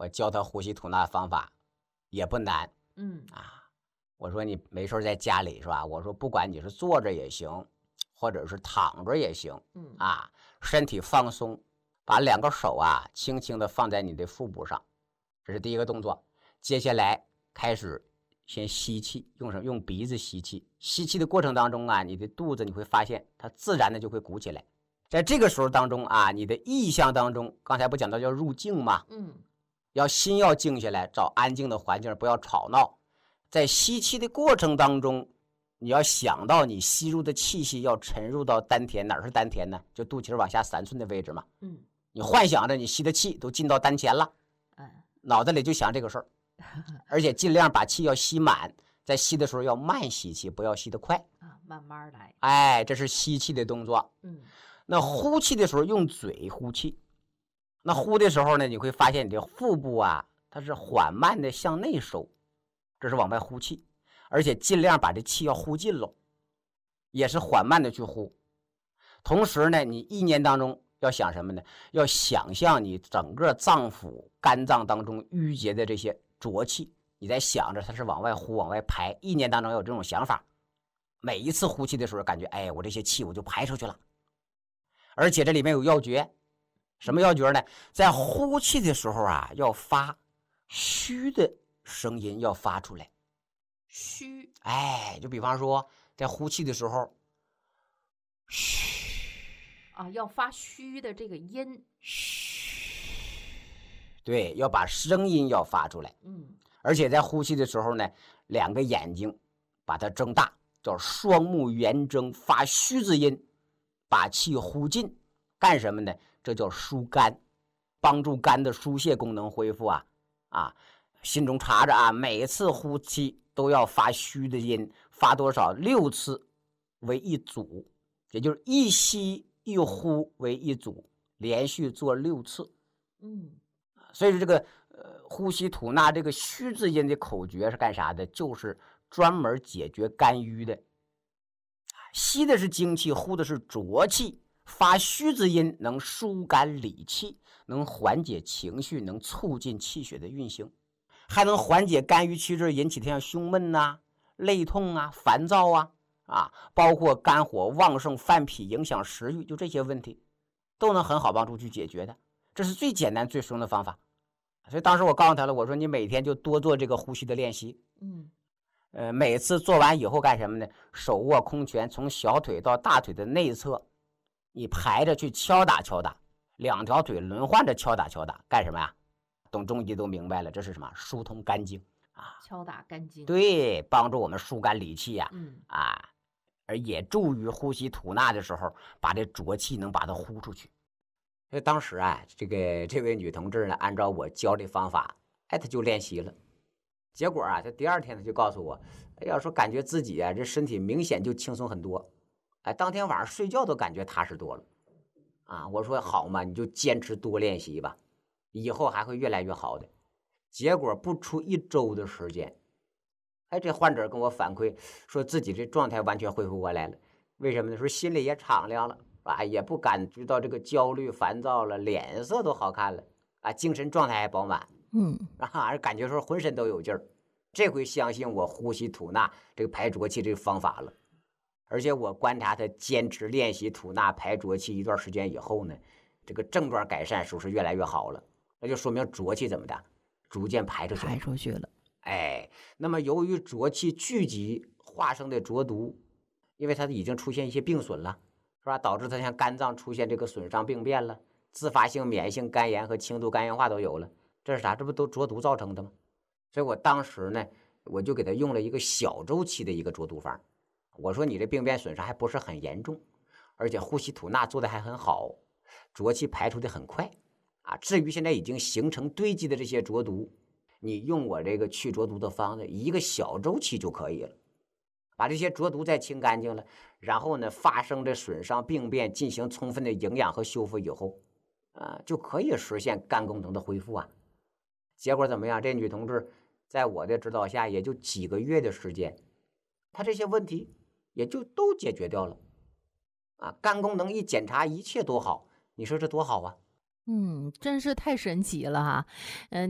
我教他呼吸吐纳方法也不难。我说你没事在家里是吧？我说不管你是坐着也行，或者是躺着也行，身体放松，把2个手啊轻轻的放在你的腹部上，这是第一个动作。接下来开始先吸气，用鼻子吸气。吸气的过程当中啊，你的肚子你会发现它自然的就会鼓起来。在这个时候当中啊，你的意象当中，刚才不讲到要入静吗？心要静下来，找安静的环境，不要吵闹。在吸气的过程当中，你要想到你吸入的气息要沉入到丹田，哪是丹田呢？就肚脐往下3寸的位置嘛。你幻想着你吸的气都进到丹田了，脑子里就想这个事儿，而且尽量把气要吸满。在吸的时候要慢吸气，不要吸得快慢慢来。 这是吸气的动作。那呼气的时候用嘴呼气。那呼的时候呢，你会发现你的腹部啊，它是缓慢的向内收，这是往外呼气，而且尽量把这气要呼尽喽，也是缓慢的去呼。同时呢，你意念当中要想什么呢？要想象你整个脏腑、肝脏当中淤结的这些浊气，你在想着它是往外呼、往外排，意念当中有这种想法。每一次呼气的时候，感觉我这些气我就排出去了。而且这里面有要诀，什么要诀呢？在呼气的时候啊，要发虚的声音，要发出来。 虚， 就比方说在呼气的时候， 虚要发虚的这个音， 对，要把声音要发出来。而且在呼气的时候呢，2个眼睛把它睁大，叫双目圆睁，发虚字音，把气呼尽。干什么呢？这叫疏肝，帮助肝的疏泄功能恢复心中查着每次呼气都要发虚的音，发多少？6次为一组，也就是一吸一呼为一组，连续做6次。所以说这个呼吸吐纳这个虚字音的口诀是干啥的？就是专门解决肝郁的。吸的是精气，呼的是浊气，发虚字音能疏肝理气，能缓解情绪，能促进气血的运行，还能缓解肝郁气滞引起的像胸闷累痛烦躁包括肝火旺盛犯脾影响食欲，就这些问题都能很好帮助去解决的。这是最简单最实用的方法。所以当时我告诉他了，我说你每天就多做这个呼吸的练习。每次做完以后干什么呢？手握空拳，从小腿到大腿的内侧，你排着去敲打敲打，2条腿轮换着敲打敲打，干什么呀？懂中医都明白了，这是什么？疏通肝经敲打肝经， 对，帮助我们疏肝理气而也助于呼吸吐纳的时候把这浊气能把它呼出去。所以当时这位女同志呢，按照我教的方法，她就练习了。结果她第2天她就告诉我，说感觉自己这身体明显就轻松很多，当天晚上睡觉都感觉踏实多了我说好嘛，你就坚持多练习吧，以后还会越来越好的。结果不出1周的时间，这患者跟我反馈说自己这状态完全恢复过来了。为什么呢？说心里也敞亮了也不感觉到这个焦虑烦躁了，脸色都好看了精神状态还饱满感觉说浑身都有劲儿。这回相信我呼吸吐纳这个排浊气这个方法了。而且我观察他坚持练习吐纳排浊气一段时间以后呢，这个症状改善属实越来越好了。那就说明浊气怎么的逐渐排出去了。那么由于浊气聚集化生的浊毒，因为它已经出现一些病损了，是吧？导致它像肝脏出现这个损伤病变了，自发性免疫性肝炎和轻度肝硬化都有了。这是啥？这不都浊毒造成的吗？所以我当时呢，我就给他用了一个小周期的一个浊毒方。我说你这病变损伤还不是很严重，而且呼吸吐纳做的还很好，浊气排出的很快至于现在已经形成堆积的这些浊毒，你用我这个去浊毒的方子1个小周期就可以了，把这些浊毒再清干净了，然后呢发生的损伤病变进行充分的营养和修复以后就可以实现肝功能的恢复结果怎么样？这女同志在我的指导下也就几个月的时间，她这些问题也就都解决掉了肝功能一检查一切都好，你说这多好啊！ 真是太神奇了